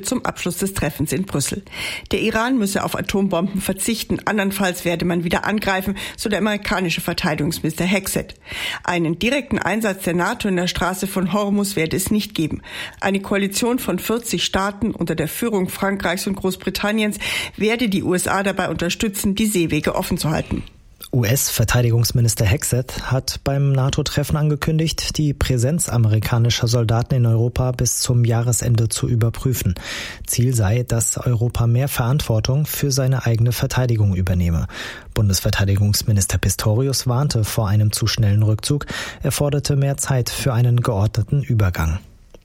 zum Abschluss des Treffens in Brüssel. Der Iran müsse auf Atombomben verzichten, andernfalls werde man wieder angreifen, so der amerikanische Verteidigungsminister Hexet. Einen direkten Einsatz der NATO in der Straße von Hormuz werde es nicht geben. Eine Koalition von 40 Staaten unter der Führung Frankreichs und Großbritanniens werde die USA dabei unterstützen, die Seewege offen zu halten. US-Verteidigungsminister Hexet hat beim NATO-Treffen angekündigt, die Präsenz amerikanischer Soldaten in Europa bis zum Jahresende zu überprüfen. Ziel sei, dass Europa mehr Verantwortung für seine eigene Verteidigung übernehme. Bundesverteidigungsminister Pistorius warnte vor einem zu schnellen Rückzug. Er forderte mehr Zeit für einen geordneten Übergang.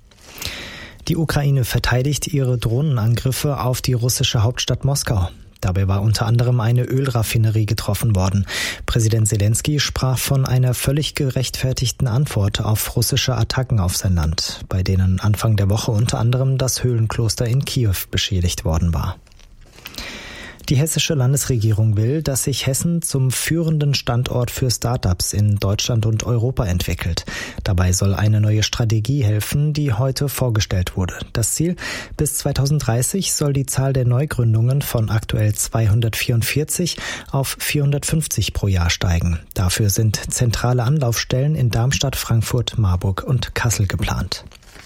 Die Ukraine verteidigt ihre Drohnenangriffe auf die russische Hauptstadt Moskau. Dabei war unter anderem eine Ölraffinerie getroffen worden. Präsident Selenskyj sprach von einer völlig gerechtfertigten Antwort auf russische Attacken auf sein Land, bei denen Anfang der Woche unter anderem das Höhlenkloster in Kiew beschädigt worden war. Die hessische Landesregierung will, dass sich Hessen zum führenden Standort für Start-ups in Deutschland und Europa entwickelt. Dabei soll eine neue Strategie helfen, die heute vorgestellt wurde. Das Ziel: bis 2030 soll die Zahl der Neugründungen von aktuell 244 auf 450 pro Jahr steigen. Dafür sind zentrale Anlaufstellen in Darmstadt, Frankfurt, Marburg und Kassel geplant.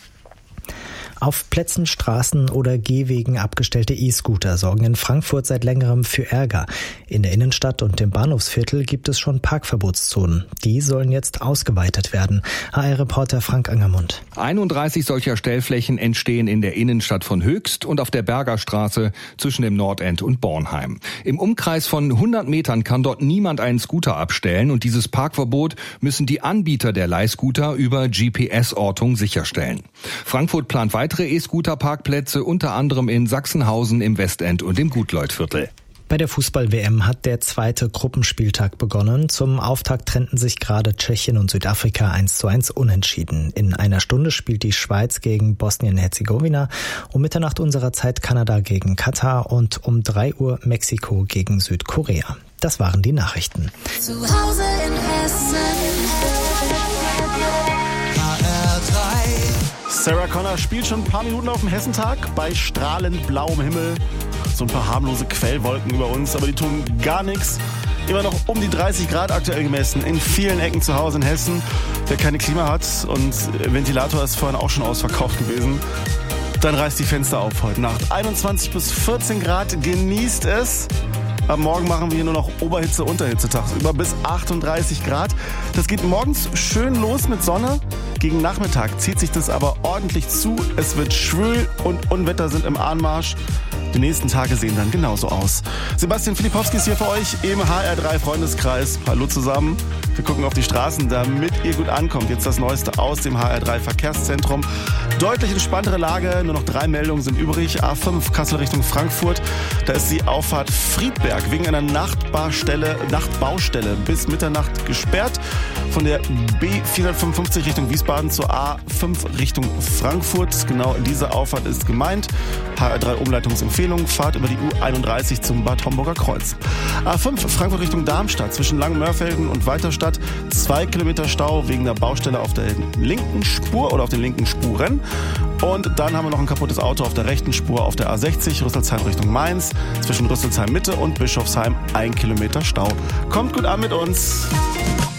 Auf Plätzen, Straßen oder Gehwegen abgestellte E-Scooter sorgen in Frankfurt seit längerem für Ärger. In der Innenstadt und im Bahnhofsviertel gibt es schon Parkverbotszonen. Die sollen jetzt ausgeweitet werden. HR-Reporter Frank Angermund. 31 solcher Stellflächen entstehen in der Innenstadt von Höchst und auf der Bergerstraße zwischen dem Nordend und Bornheim. Im Umkreis von 100 Metern kann dort niemand einen Scooter abstellen und dieses Parkverbot müssen die Anbieter der Leihscooter über GPS-Ortung sicherstellen. Frankfurt plant weitere E-Scooter-Parkplätze, unter anderem in Sachsenhausen, im Westend und im Gutleufviertel. Bei der Fußball-WM hat der zweite Gruppenspieltag begonnen. Zum Auftakt trennten sich gerade Tschechien und Südafrika 1:1 unentschieden. In einer Stunde spielt die Schweiz gegen Bosnien-Herzegowina, um Mitternacht unserer Zeit Kanada gegen Katar und um 3 Uhr Mexiko gegen Südkorea. Das waren die Nachrichten. Zu Hause in Hessen. Sarah Connor spielt schon ein paar Minuten auf dem Hessentag bei strahlend blauem Himmel. So ein paar harmlose Quellwolken über uns, aber die tun gar nichts. Immer noch um die 30 Grad aktuell gemessen in vielen Ecken zu Hause in Hessen. Wer keine Klima hat und Ventilator ist vorhin auch schon ausverkauft gewesen, dann reißt die Fenster auf heute Nacht. 21 bis 14 Grad, genießt es. Am Morgen machen wir hier nur noch Oberhitze, Unterhitze tagsüber bis 38 Grad. Das geht morgens schön los mit Sonne. Gegen Nachmittag zieht sich das aber ordentlich zu. Es wird schwül und Unwetter sind im Anmarsch. Die nächsten Tage sehen dann genauso aus. Sebastian Filipowski ist hier für euch im HR3 Freundeskreis. Hallo zusammen. Wir gucken auf die Straßen, damit ihr gut ankommt. Jetzt das Neueste aus dem HR3 Verkehrszentrum. Deutlich entspanntere Lage, nur noch 3 Meldungen sind übrig. A5 Kassel Richtung Frankfurt. Da ist die Auffahrt Friedberg wegen einer Nachtbaustelle bis Mitternacht gesperrt. Von der B455 Richtung Wiesbaden zur A5 Richtung Frankfurt. Genau diese Auffahrt ist gemeint. HR3 Umleitungsempfehlung. Fahrt über die U31 zum Bad Homburger Kreuz. A5 Frankfurt Richtung Darmstadt zwischen Langenmörfelden und Weiterstadt. 2 Kilometer Stau wegen der Baustelle auf der linken Spur oder auf den linken Spuren. Und dann haben wir noch ein kaputtes Auto auf der rechten Spur auf der A60 Rüsselsheim Richtung Mainz. Zwischen Rüsselsheim Mitte und Bischofsheim 1 Kilometer Stau. Kommt gut an mit uns.